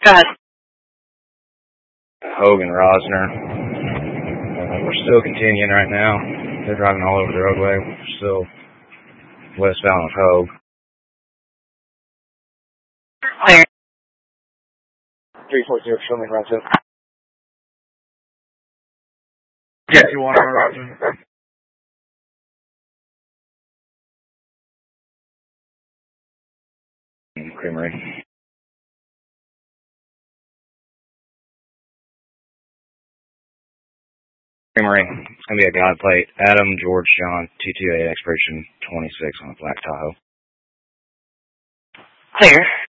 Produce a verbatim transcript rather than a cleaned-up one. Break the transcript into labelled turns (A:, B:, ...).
A: Go ahead.
B: Hogan Rosner. Uh, we're still continuing right now. They're driving all over the roadway. We're still westbound of Hogue.
A: Clear.
B: three four zero, show me right two.
C: Yeah, you want to right
B: two. Creamery. Creamery. It's going to be a God plate. Adam George John, two two eight, expiration twenty-six on a black Tahoe.
A: Clear.